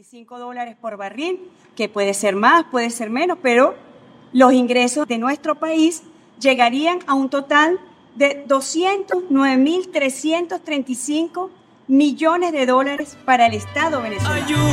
$25 por barril, que puede ser más, puede ser menos, pero los ingresos de nuestro país llegarían a un total de 209.335 millones de dólares para el Estado venezolano.